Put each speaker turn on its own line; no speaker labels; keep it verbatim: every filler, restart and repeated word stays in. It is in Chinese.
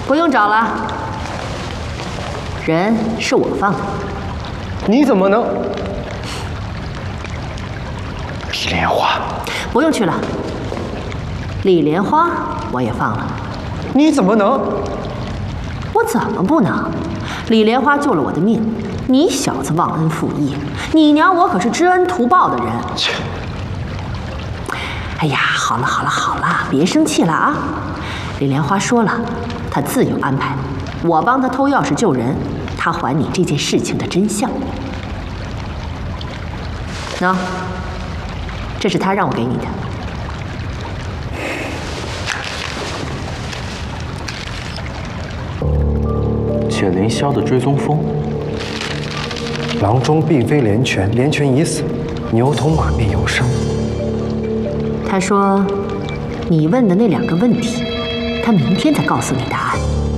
不用找了，人是我放的。
你怎么能？李莲花，
不用去了。李莲花我也放了。
你怎么能？
我怎么不能？李莲花救了我的命，你小子忘恩负义，你娘我可是知恩图报的人。
切！
哎呀，好了好了好了，别生气了啊！李莲花说了，她自有安排。我帮她偷钥匙救人，她还你这件事情的真相。喏，这是她让我给你的。
解凌霄的追踪风。
郎中并非连泉，连泉已死，牛头马面有伤。
他说：“你问的那两个问题，他明天再告诉你答案。”